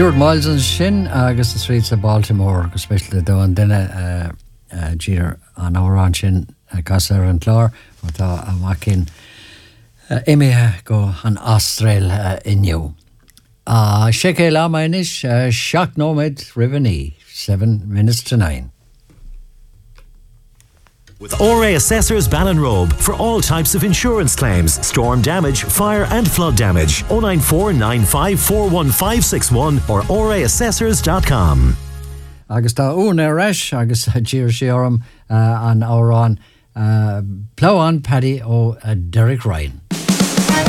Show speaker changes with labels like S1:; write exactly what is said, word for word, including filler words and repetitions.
S1: Stuart Miles an sin agus the streets of Baltimore, especially the one then uh, uh, Jeter an órán sin gasar an chlár tá a makin imithe go an Astral inniu. A sé lá mainis seach nóid rivaní, seven minutes to nine.
S2: With O R A Assessors Ballinrobe for all types of insurance claims, storm damage, fire and flood damage. oh nine four nine five four one five six one or o r a assessors dot com.
S1: Agus tá ún ar eis agus dír sé orm uh, an órán uh, pláán Paddy ó uh, Derek Ryan.